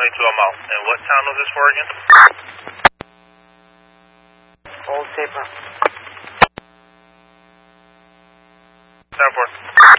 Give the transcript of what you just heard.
I'm out. And what town was this for again? Old Saybrook. Down for.